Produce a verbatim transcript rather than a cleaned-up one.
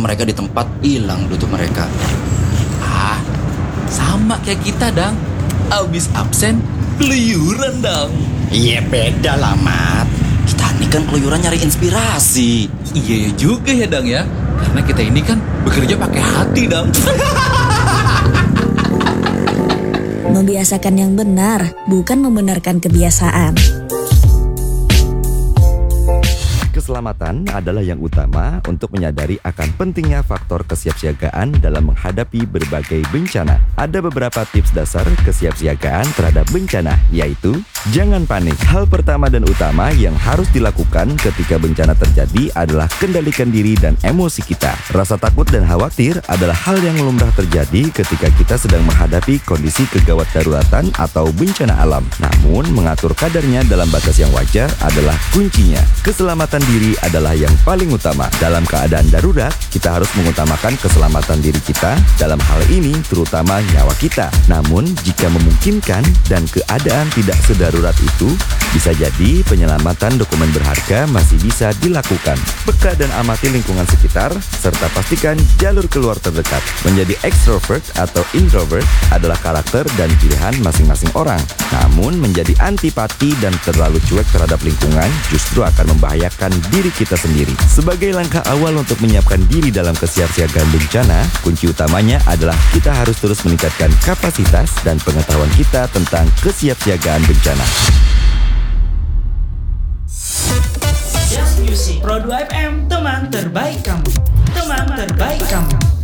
mereka di tempat, hilang tutup mereka. Ah, sama kayak kita, Dang. Abis absen, keluyuran, Dang. Iya beda lah, Mat. Kita ini kan keluyuran nyari inspirasi. Iya juga ya, Dang ya. Karena kita ini kan bekerja pakai hati, Dang. Membiasakan yang benar, bukan membenarkan kebiasaan. Keselamatan adalah yang utama untuk menyadari akan pentingnya faktor kesiapsiagaan dalam menghadapi berbagai bencana. Ada beberapa tips dasar kesiapsiagaan terhadap bencana, yaitu jangan panik. Hal pertama dan utama yang harus dilakukan ketika bencana terjadi adalah kendalikan diri dan emosi kita. Rasa takut dan khawatir adalah hal yang lumrah terjadi ketika kita sedang menghadapi kondisi kegawat daruratan atau bencana alam. Namun, mengatur kadarnya dalam batas yang wajar adalah kuncinya. Keselamatan diri adalah yang paling utama. Dalam keadaan darurat, kita harus mengutamakan keselamatan diri kita, dalam hal ini terutama nyawa kita. Namun, jika memungkinkan dan keadaan tidak sedarurat itu, bisa jadi penyelamatan dokumen berharga masih bisa dilakukan. Peka dan amati lingkungan sekitar, serta pastikan jalur keluar terdekat. Menjadi extrovert atau introvert adalah karakter dan pilihan masing-masing orang. Namun, menjadi antipati dan terlalu cuek terhadap lingkungan justru akan membahayakan diri kita sendiri. Sebagai langkah awal untuk menyiapkan diri dalam kesiapsiagaan bencana, kunci utamanya adalah kita harus terus meningkatkan kapasitas dan pengetahuan kita tentang kesiapsiagaan bencana.